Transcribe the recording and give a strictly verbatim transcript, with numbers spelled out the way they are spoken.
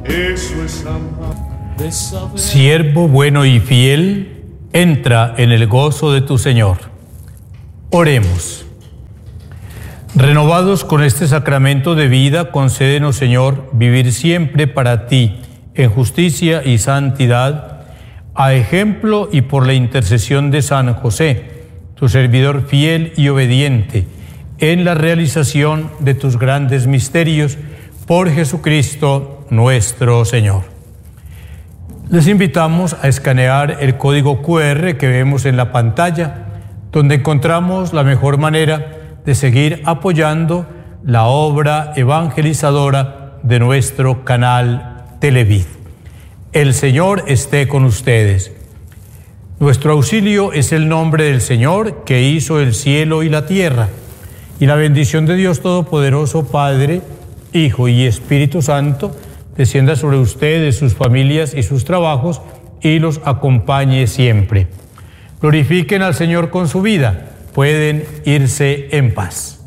Eso es amar. Siervo bueno y fiel, entra en el gozo de tu Señor. Oremos. Renovados con este sacramento de vida, concédenos, Señor, vivir siempre para ti, en justicia y santidad, a ejemplo y por la intercesión de San José, tu servidor fiel y obediente, en la realización de tus grandes misterios, por Jesucristo nuestro Señor. Les invitamos a escanear el código cu erre que vemos en la pantalla, donde encontramos la mejor manera de seguir apoyando la obra evangelizadora de nuestro canal Televid. El Señor esté con ustedes. Nuestro auxilio es el nombre del Señor que hizo el cielo y la tierra. Y la bendición de Dios Todopoderoso, Padre, Hijo y Espíritu Santo, descienda sobre ustedes, sus familias y sus trabajos, y los acompañe siempre. Glorifiquen al Señor con su vida. Pueden irse en paz.